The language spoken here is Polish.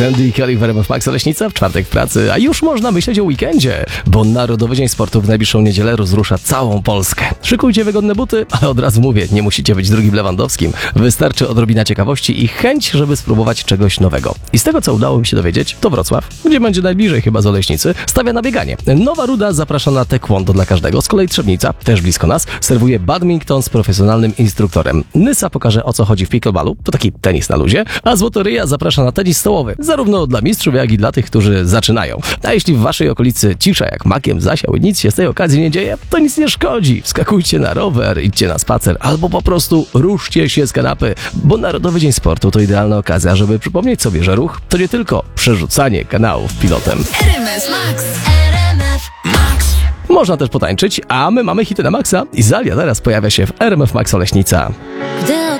Sandy i Kelly w RMF Max Oleśnica w czwartek w pracy, a już można myśleć o weekendzie, bo Narodowy Dzień Sportu w najbliższą niedzielę rozrusza całą Polskę. Szykujcie wygodne buty, ale od razu mówię, nie musicie być drugim Lewandowskim. Wystarczy odrobina ciekawości i chęć, żeby spróbować czegoś nowego. I z tego, co udało mi się dowiedzieć, to Wrocław, gdzie będzie najbliżej chyba z Oleśnicy, stawia na bieganie. Nowa Ruda zaprasza na taekwondo dla każdego, z kolei Trzebnica, też blisko nas, serwuje badminton z profesjonalnym instruktorem. Nysa pokaże, o co chodzi w pickleballu, to taki tenis na luzie, a Złotoryja zaprasza na tenis stołowy, zarówno dla mistrzów, jak i dla tych, którzy zaczynają. A jeśli w waszej okolicy cisza jak makiem zasiał i nic się z tej okazji nie dzieje, to nic nie szkodzi. Wskakujcie na rower, idźcie na spacer, albo po prostu ruszcie się z kanapy, bo Narodowy Dzień Sportu to idealna okazja, żeby przypomnieć sobie, że ruch to nie tylko przerzucanie kanałów pilotem. RMF Max. RMF Max. Można też potańczyć, a my mamy hity na maksa i Zalia teraz pojawia się w RMF Max Oleśnica. Gdy